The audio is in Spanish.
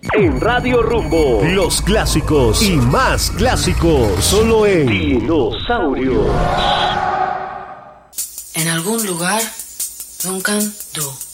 En Radio Rumbo. Los clásicos y más clásicos. Solo en Dinosaurios. En algún lugar, Duncan Du.